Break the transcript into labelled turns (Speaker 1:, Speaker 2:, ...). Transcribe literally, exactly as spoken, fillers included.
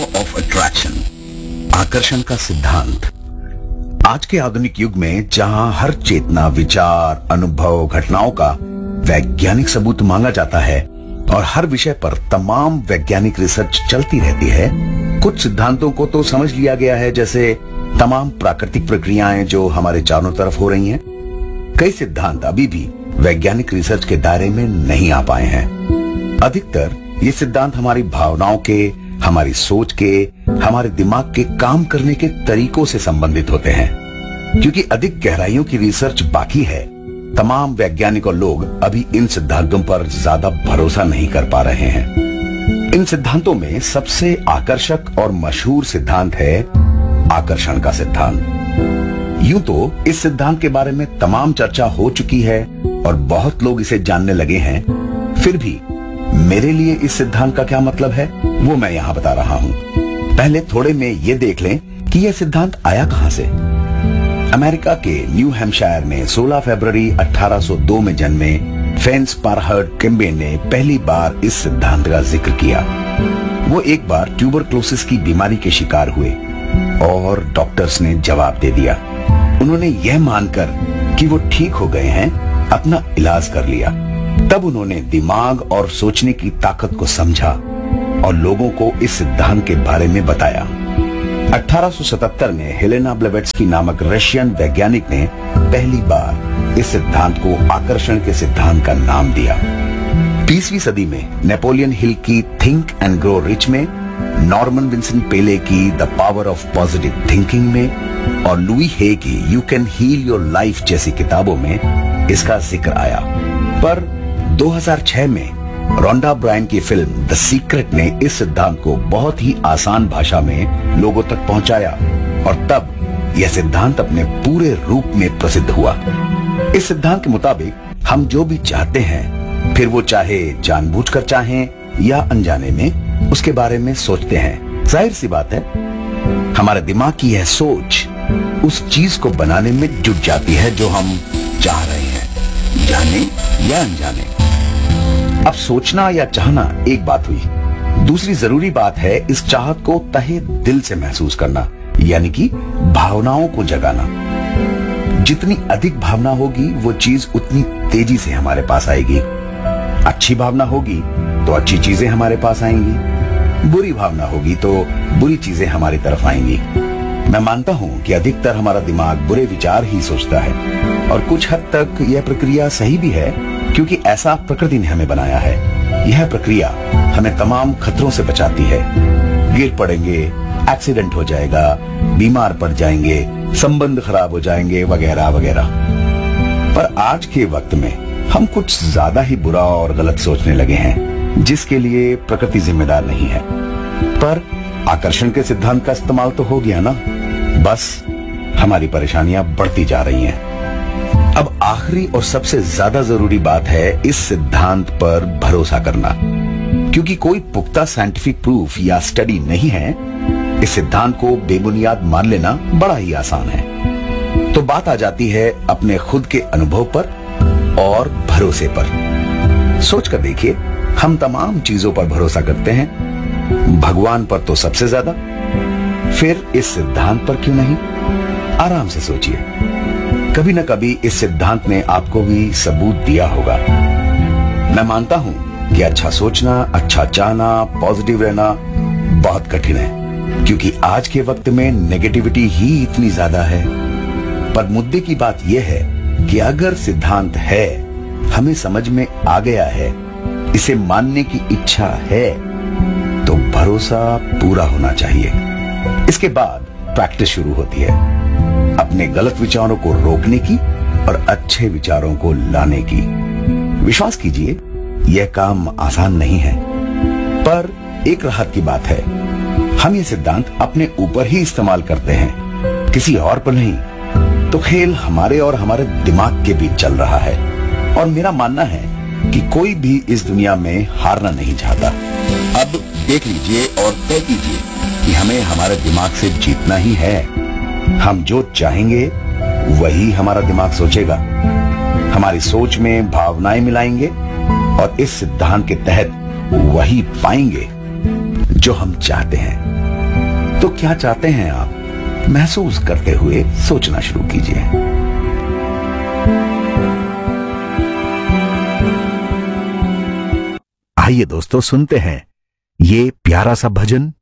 Speaker 1: Of attraction, आकर्षण का सिद्धांत। आज के आधुनिक युग में जहां हर चेतना, विचार, अनुभव, घटनाओं का वैज्ञानिक सबूत मांगा जाता है और हर विषय पर तमाम वैज्ञानिक रिसर्च चलती रहती है, कुछ सिद्धांतों को तो समझ लिया गया है, जैसे तमाम प्राकृतिक प्रक्रियाएं जो हमारे चारों तरफ हो रही हैं। कई सिद्धांत अभी भी वैज्ञानिक रिसर्च के दायरे में नहीं आ पाए हैं। अधिकतर ये सिद्धांत हमारी भावनाओं के, हमारी सोच के, हमारे दिमाग के काम करने के तरीकों से संबंधित होते हैं। क्योंकि अधिक गहराइयों की रिसर्च बाकी है, तमाम वैज्ञानिक और लोग अभी इन सिद्धांतों पर ज्यादा भरोसा नहीं कर पा रहे हैं। इन सिद्धांतों में सबसे आकर्षक और मशहूर सिद्धांत है आकर्षण का सिद्धांत। यूं तो इस सिद्धांत के बारे में तमाम चर्चा हो चुकी है और बहुत लोग इसे जानने लगे हैं, फिर भी मेरे लिए इस सिद्धांत का क्या मतलब है वो मैं यहाँ बता रहा हूँ। पहले थोड़े में ये देख लें कि यह सिद्धांत आया कहाँ से। अमेरिका के न्यू हैम्पशायर में सोलह फरवरी अठारह सौ दो में जन्मे फेंस पारहर्ड किम्बे ने पहली बार इस सिद्धांत का जिक्र किया। वो एक बार ट्यूबरक्लोसिस की बीमारी के शिकार हुए और डॉक्टर्स ने जवाब दे दिया। उन्होंने यह मानकर कि वो ठीक हो गए हैं, अपना इलाज कर लिया। तब उन्होंने दिमाग और सोचने की ताकत को समझा और लोगों को इस सिद्धांत के बारे में बताया। अठारह सौ सतहत्तर में हेलेना ब्लेवेट्स्की नामक रशियन वैज्ञानिक ने पहली बार इस सिद्धांत को आकर्षण के सिद्धांत का नाम दिया। बीसवीं सदी में नेपोलियन हिल की थिंक एंड ग्रो रिच में, नॉर्मन विंसेंट पेले की the power of positive thinking में और लुई हे की you can heal your life जैसी किताबों में इसका जिक्र आया। पर दो हज़ार छह में रोंडा ब्रायन की फिल्म द सीक्रेट ने इस सिद्धांत को बहुत ही आसान भाषा में लोगों तक पहुंचाया और तब यह सिद्धांत अपने पूरे रूप में प्रसिद्ध हुआ। इस सिद्धांत के मुताबिक हम जो भी चाहते हैं, फिर वो चाहे जानबूझकर चाहें या अनजाने में, उसके बारे में सोचते हैं। जाहिर सी बात है, हमारे दिमाग की यह सोच उस चीज को बनाने में जुट जाती है जो हम चाह रहे हैं, जाने या अनजाने। अब सोचना या चाहना एक बात हुई, दूसरी जरूरी बात है इस चाहत को तहे दिल से महसूस करना, यानी कि भावनाओं को जगाना। जितनी अधिक भावना होगी वो चीज उतनी तेजी से हमारे पास आएगी। अच्छी भावना होगी तो अच्छी चीजें हमारे पास आएंगी, बुरी भावना होगी तो बुरी चीजें हमारी तरफ आएंगी। मैं मानता हूं कि अधिकतर हमारा दिमाग बुरे विचार ही सोचता है और कुछ हद तक यह प्रक्रिया सही भी है, क्योंकि ऐसा प्रकृति ने हमें बनाया है। यह प्रक्रिया हमें तमाम खतरों से बचाती है। गिर पड़ेंगे, एक्सीडेंट हो जाएगा, बीमार पड़ जाएंगे, संबंध खराब हो जाएंगे, वगैरह वगैरह। पर आज के वक्त में हम कुछ ज्यादा ही बुरा और गलत सोचने लगे हैं, जिसके लिए प्रकृति जिम्मेदार नहीं है। पर आकर्षण के सिद्धांत का इस्तेमाल तो हो गया ना, बस हमारी परेशानियां बढ़ती जा रही हैं। अब आखिरी और सबसे ज्यादा जरूरी बात है इस सिद्धांत पर भरोसा करना। क्योंकि कोई पुख्ता साइंटिफिक प्रूफ या स्टडी नहीं है, इस सिद्धांत को बेबुनियाद मान लेना बड़ा ही आसान है। तो बात आ जाती है अपने खुद के अनुभव पर और भरोसे पर। सोच कर देखिए, हम तमाम चीजों पर भरोसा करते हैं, भगवान पर तो सबसे ज्यादा। फिर इस सिद्धांत पर क्यों नहीं? आराम से सोचिए, कभी न कभी इस सिद्धांत ने आपको भी सबूत दिया होगा। मैं मानता हूं कि अच्छा सोचना, अच्छा चाहना, पॉजिटिव रहना बहुत कठिन है, क्योंकि आज के वक्त में नेगेटिविटी ही इतनी ज्यादा है। पर मुद्दे की बात यह है कि अगर सिद्धांत है, हमें समझ में आ गया है, इसे मानने की इच्छा है, तो भरोसा पूरा होना चाहिए। इसके बाद प्रैक्टिस शुरू होती है, अपने गलत विचारों को रोकने की और अच्छे विचारों को लाने की। विश्वास कीजिए, यह काम आसान नहीं है, पर एक राहत की बात है, हम ये सिद्धांत अपने ऊपर ही इस्तेमाल करते हैं, किसी और पर नहीं। तो खेल हमारे और हमारे दिमाग के बीच चल रहा है और मेरा मानना है कि कोई भी इस दुनिया में हारना नहीं चाहता। अब देख लीजिए और तय कीजिए कि हमें हमारे दिमाग से जीतना ही है। हम जो चाहेंगे वही हमारा दिमाग सोचेगा, हमारी सोच में भावनाएं मिलाएंगे और इस सिद्धांत के तहत वही पाएंगे जो हम चाहते हैं। तो क्या चाहते हैं आप? महसूस करते हुए सोचना शुरू कीजिए। आइए दोस्तों, सुनते हैं ये प्यारा सा भजन